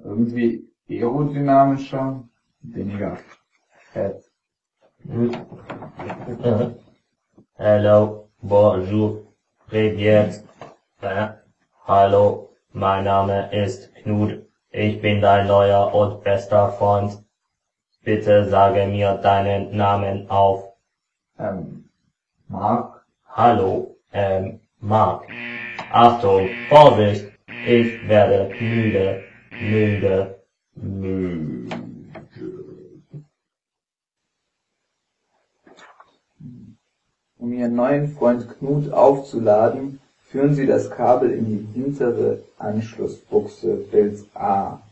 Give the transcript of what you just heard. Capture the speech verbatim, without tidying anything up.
irgendwie aerodynamischer, weniger fett. Hello, bonjour, privet. Hallo, mein Name ist Knut. Ich bin dein neuer und bester Freund. Bitte sage mir deinen Namen auf. Ähm, Mark. Hallo, ähm, Mark. Achtung, Vorsicht, ich werde müde, müde, müde. Um Ihren neuen Freund Knut aufzuladen, führen Sie das Kabel in die hintere Anschlussbuchse Bild A.